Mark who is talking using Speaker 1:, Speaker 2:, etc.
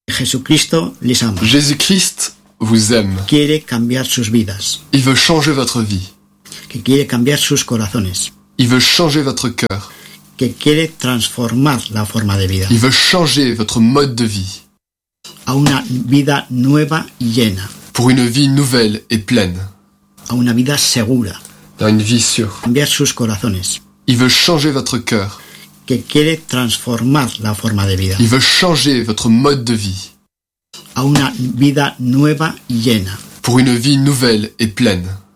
Speaker 1: Jesucristo les ama.
Speaker 2: Jésus-Christ vous aime.
Speaker 1: Quiere cambiar sus vidas.
Speaker 2: Il veut changer votre vie.
Speaker 1: Que quiere cambiar sus corazones.
Speaker 2: Il veut changer votre cœur.
Speaker 1: Que quiere transformar la forma de vida.
Speaker 2: Il veut changer votre mode de vie.
Speaker 1: A una vida nueva y llena.
Speaker 2: Pour une vie nouvelle et pleine.
Speaker 1: A una vida segura.
Speaker 2: Dans une vie sûre.
Speaker 1: Cambiar sus corazones.
Speaker 2: Il veut changer votre cœur.
Speaker 1: Que quiere transformar la forma de vida.
Speaker 2: Il veut changer votre mode de vie.
Speaker 1: A una vida nueva y llena.
Speaker 2: Pour une vie nouvelle et pleine.